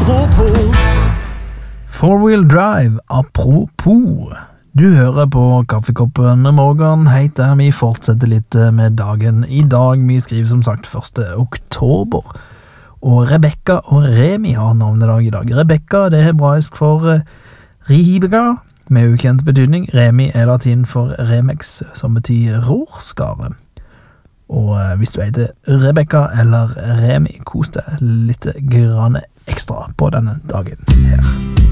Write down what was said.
Four-wheel drive, apropos. Du hører på Kaffekoppen. Morgen heter vi fortsetter litt med dagen i dag. Vi skriver som sagt 1. oktober. Og Rebecca og Remi har navnedag i dag. Rebecca, det er hebraisk for Ribega, med ukjent betydning. Remi er latin for Remex, som betyr rorskare. Og hvis du heter Rebecca eller Remi, kos deg litt grann ekstra på denne dagen her.